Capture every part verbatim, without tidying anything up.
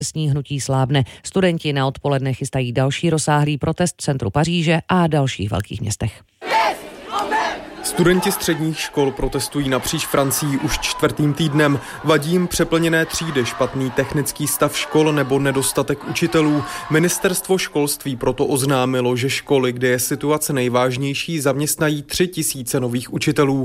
Sní hnutí slábne. Studenti na odpoledne chystají další rozsáhlý protest v centru Paříže a dalších velkých městech. Studenti středních škol protestují napříč Francií už čtvrtým týdnem. Vadí jim přeplněné třídy, špatný technický stav škol nebo nedostatek učitelů. Ministerstvo školství proto oznámilo, že školy, kde je situace nejvážnější, zaměstnají tři tisíce nových učitelů.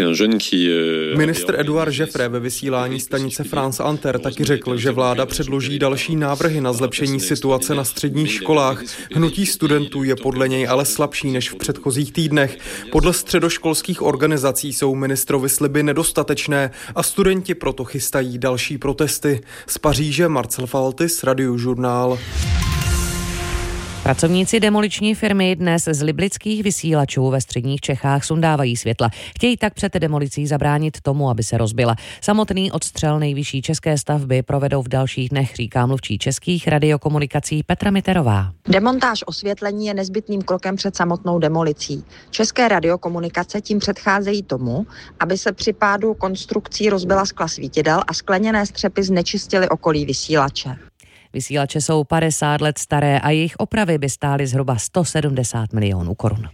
Ministr Edouard Jeffrey ve vysílání stanice France Inter taky řekl, že vláda předloží další návrhy na zlepšení situace na středních školách. Hnutí studentů je podle něj ale slabší než v předchozích týdnech. Podle středoškolských organizací jsou ministrovy sliby nedostatečné a studenti proto chystají další protesty. Z Paříže Marcel Faltis, Radiožurnál. Pracovníci demoliční firmy dnes z liblických vysílačů ve středních Čechách sundávají světla. Chtějí tak před demolicí zabránit tomu, aby se rozbila. Samotný odstřel nejvyšší české stavby provedou v dalších dnech, říká mluvčí Českých radiokomunikací Petra Miterová. Demontáž osvětlení je nezbytným krokem před samotnou demolicí. České radiokomunikace tím předcházejí tomu, aby se při pádu konstrukcí rozbila skla svítidel a skleněné střepy znečistily okolí vysílače. Vysílače jsou padesát let staré a jejich opravy by stály zhruba sto sedmdesát milionů korun.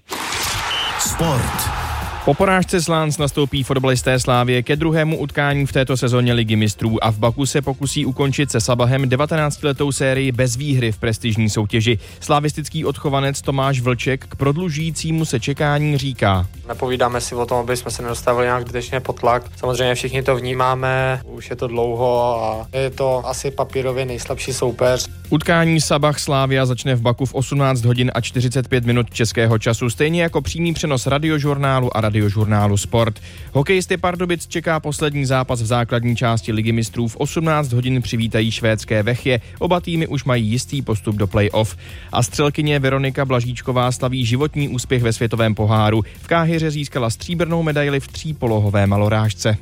Sport. Po porážce s Lens nastoupí fotbalisté Slavie ke druhému utkání v této sezóně Ligy mistrů a v Baku se pokusí ukončit se Sabahem devatenáctiletou sérii bez výhry v prestižní soutěži. Slavistický odchovanec Tomáš Vlček k prodlužujícímu se čekání říká: Nepovídáme si o tom, aby jsme se nedostavili nějak zbytečně pod tlak. Samozřejmě všichni to vnímáme, už je to dlouho a je to asi papírově nejslabší soupeř. Utkání Sabah Slavia začne v Baku v osmnáct hodin a čtyřicet pět minut českého času, stejně jako přímý přenos Radiožurnálu a Radiožurnálu Sport. Hokejisty Pardubic čeká poslední zápas v základní části Ligy mistrů. V osmnáct hodin přivítají švédské Vechje. Oba týmy už mají jistý postup do play-off. A střelkyně Veronika Blažíčková slaví životní úspěch ve světovém poháru. V Káhiře získala stříbrnou medaili v třípolohové malorážce.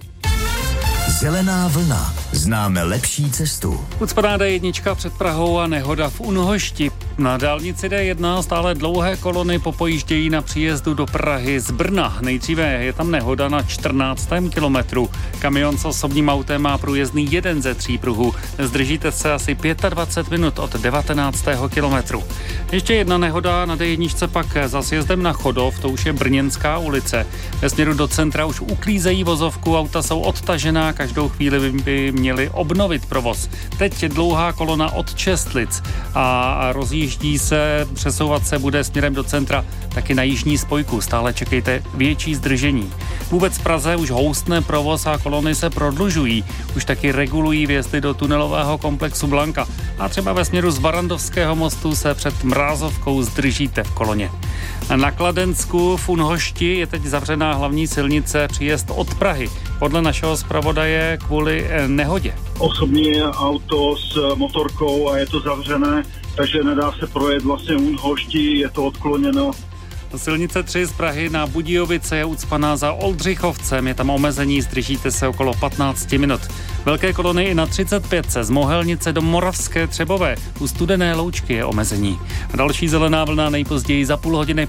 Zelená vlna. Známe lepší cestu. Ucpaná D jedna před Prahou a nehoda v Unhošti. Na dálnici D jedna stále dlouhé kolony popojíždějí na příjezdu do Prahy z Brna. Nejdříve je tam nehoda na čtrnáctém kilometru. Kamion s osobním autem má průjezdný jeden ze tří pruhů. Zdržíte se asi dvacet pět minut od devatenáctého kilometru. Ještě jedna nehoda na D jedna pak za sjezdem na Chodov, to už je Brněnská ulice. Ve směru do centra už uklízejí vozovku, auta jsou odtažená, každou chvíli by měli obnovit provoz. Teď dlouhá kolona od Čestlic a rozjíždí se, přesouvat se bude směrem do centra taky na jižní spojku. Stále čekejte větší zdržení. Vůbec v Praze už houstne provoz a kolony se prodlužují. Už taky regulují vjezdy do tunelového komplexu Blanka. A třeba ve směru z Barandovského mostu se před Mrázovkou zdržíte v koloně. Na Kladensku v Unhošti je teď zavřená hlavní silnice příjezd od Prahy. Podle našeho zpravodaje kvůli nehodě. Osobní auto s motorkou a je to zavřené, takže nedá se projet vlastně Unhošti, je to odkloněno. Silnice tři z Prahy na Budějovice je ucpaná za Oldřichovcem, je tam omezení, zdržíte se okolo patnáct minut. Velké kolony i na třicet pět z Mohelnice do Moravské Třebové, u Studené Loučky je omezení. A další zelená vlna nejpozději za půl hodiny.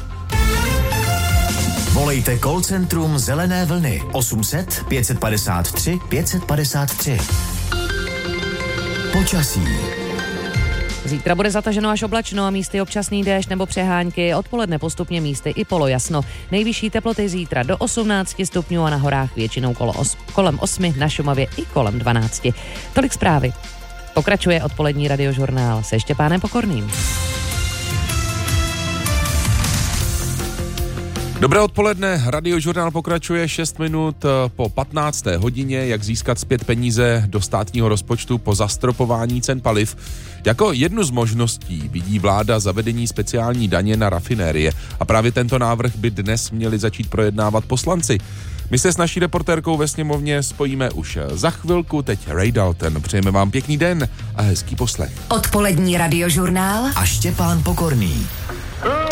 Volejte call centrum Zelené vlny osm set pět padesát tři pět padesát tři. Počasí. Zítra bude zataženo až oblačno a místy občasný déšť nebo přehánky, odpoledne postupně místy i polojasno. Nejvyšší teploty zítra do osmnáct stupňů a na horách většinou kolo os, kolem osmi, na Šumavě i kolem dvanáct. Tolik zprávy. Pokračuje odpolední Radiožurnál se Štěpánem Pokorným. Dobré odpoledne, Radiožurnál pokračuje šest minut po patnácté hodině, jak získat zpět peníze do státního rozpočtu po zastropování cen paliv. Jako jednu z možností vidí vláda zavedení speciální daně na rafinérie a právě tento návrh by dnes měli začít projednávat poslanci. My se s naší reportérkou ve sněmovně spojíme už za chvilku, teď Ray Dalton. Přejeme vám pěkný den a hezký poslech. Odpolední Radiožurnál a Štěpán Pokorný.